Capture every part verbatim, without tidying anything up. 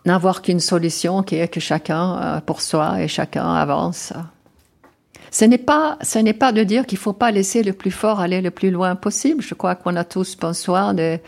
n'avoir qu'une solution qui est que chacun euh, pour soi et chacun avance. Ce n'est pas, ce n'est pas de dire qu'il ne faut pas laisser le plus fort aller le plus loin possible. Je crois qu'on a tous besoin de,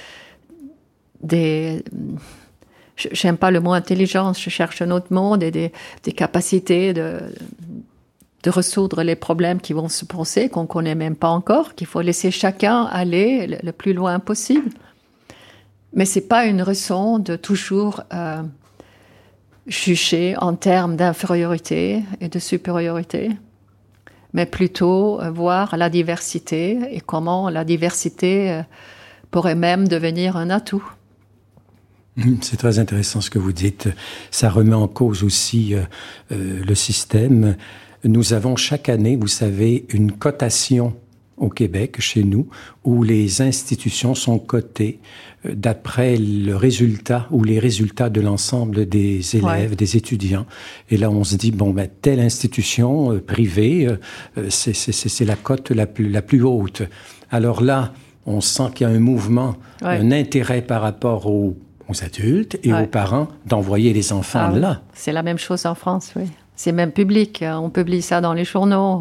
des, j'aime pas le mot intelligence, je cherche un autre mot, des, des, des capacités de, de résoudre les problèmes qui vont se poser, qu'on ne connaît même pas encore, qu'il faut laisser chacun aller le, le plus loin possible. Mais ce n'est pas une raison de toujours euh, juger en termes d'infériorité et de supériorité, mais plutôt euh, voir la diversité et comment la diversité euh, pourrait même devenir un atout. C'est très intéressant ce que vous dites. Ça remet en cause aussi euh, euh, le système. Nous avons chaque année, vous savez, une cotation au Québec, chez nous, où les institutions sont cotées d'après le résultat ou les résultats de l'ensemble des élèves, ouais. des étudiants. Et là, on se dit, bon, ben, telle institution euh, privée, euh, c'est, c'est, c'est la cote la plus, la plus haute. Alors là, on sent qu'il y a un mouvement, ouais. un intérêt par rapport aux, aux adultes et ouais. aux parents d'envoyer les enfants ah, là. C'est la même chose en France, oui. C'est même public. On publie ça dans les journaux.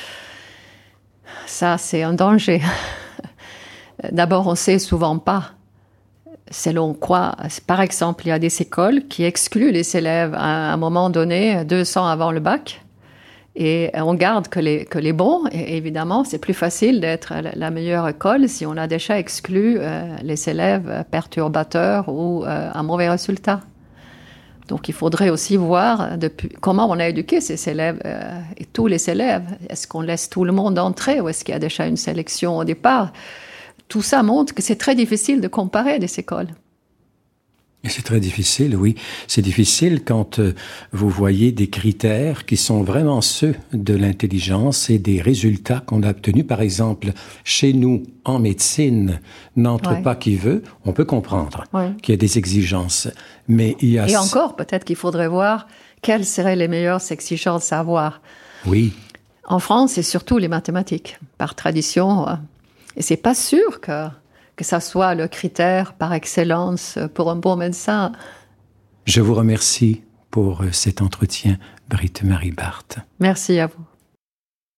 Ça, c'est un danger. D'abord, on ne sait souvent pas selon quoi. Par exemple, il y a des écoles qui excluent les élèves à un moment donné, deux ans avant le bac. Et on garde que les, que les bons. Et évidemment, c'est plus facile d'être la meilleure école si on a déjà exclu euh, les élèves perturbateurs ou euh, un mauvais résultat. Donc, il faudrait aussi voir depuis, comment on a éduqué ces élèves euh, et tous les élèves. Est-ce qu'on laisse tout le monde entrer ou est-ce qu'il y a déjà une sélection au départ? Tout ça montre que c'est très difficile de comparer des écoles. Et c'est très difficile, oui. C'est difficile quand euh, vous voyez des critères qui sont vraiment ceux de l'intelligence et des résultats qu'on a obtenus. Par exemple, chez nous, en médecine, n'entre ouais. pas qui veut. On peut comprendre ouais. qu'il y a des exigences. Mais il y a... Et encore, peut-être qu'il faudrait voir quelles seraient les meilleures exigences à avoir. Oui. En France, c'est surtout les mathématiques, par tradition. Et c'est pas sûr que... que ça soit le critère par excellence pour un bon médecin. Je vous remercie pour cet entretien, Britt-Marie Barthes. Merci à vous.